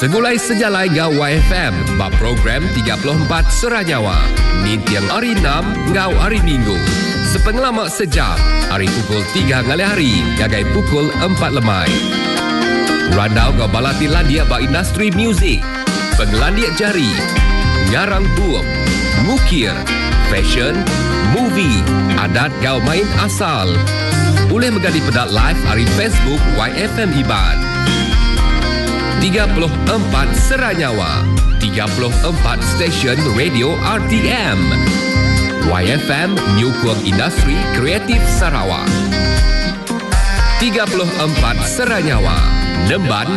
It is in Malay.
Segulai sejalai ngau YFM, bak program 34 Seranyawa. Ni tiang hari 6 ngau hari Minggu. Sepengelamak sejak, hari pukul 3 ngalih hari, gagai pukul 4 lemai. Randau ngau balati landia bak industri muzik, penglandiak jari, ngarang buam, ngukir, fashion, movie, adat ngau main asal. Boleh menggadi pedat live hari Facebook YFM Iban. 34 Seranyawa, 34 stesen radio RTM. YFM Nyukung Industri Kreatif Sarawak. 34 Seranyawa, Nemban